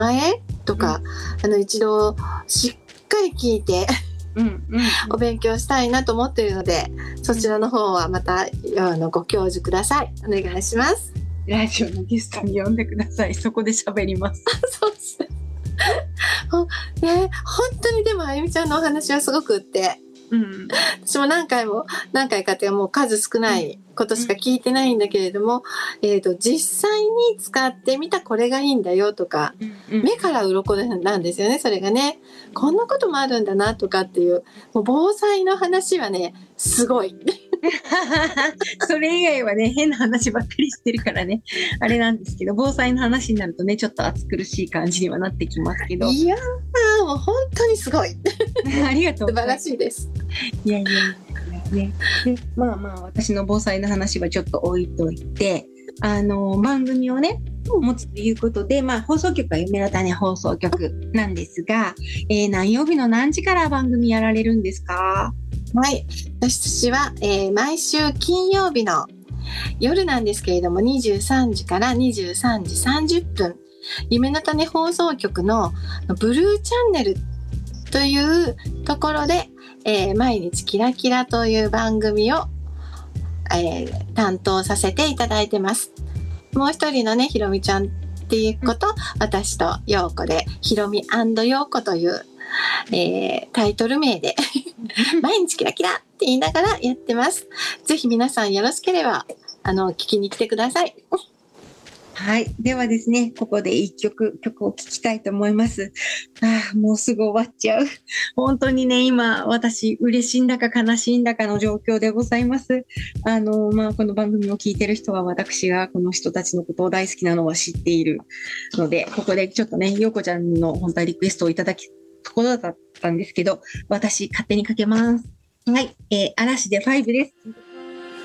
前とか、一度しっかり聞いてお勉強したいなと思っているので、そちらの方はまたご教授ください。お願いします。 ラジオのゲストに呼んでください。そこで喋ります。 そうですね。本当にでもあゆみちゃんのお話はすごくって、私も何回かっていうかもう数少ないことしか聞いてないんだけれども、実際に使ってみたこれがいいんだよとか、目から鱗なんですよね。それがね、こんなこともあるんだなとかっていう、もう防災の話はねすごいそれ以外はね変な話ばっかりしてるからねあれなんですけど、防災の話になるとねちょっと暑苦しい感じにはなってきますけど、 いやーもう本当にすごいありがとうございます。 素晴らしいです。 いやね、まあ私の防災の話はちょっと置いといて、番組をね持つということで、放送局は夢の種放送局なんですが、何曜日の何時から番組やられるんですか？ はい、私は、毎週金曜日の夜なんですけれども、23時から23時30分、夢の種放送局のブルーチャンネルというところで、毎日キラキラという番組を、担当させていただいてます。もう一人のね、ひろみちゃんっていう子と、私とようこでひろみ&ようこという、タイトル名で毎日キラキラって言いながらやってます。ぜひ皆さんよろしければ聞きに来てください。 はい。ではですね、ここで一曲を聴きたいと思います。もうすぐ終わっちゃう。本当にね、今、私、嬉しいんだか悲しいんだかの状況でございます。この番組を聞いてる人は、私がこの人たちのことを大好きなのは知っているので、ここでちょっとね、ようこちゃんの本当はリクエストをいただきところだったんですけど、私、勝手にかけます。はい。嵐で5です。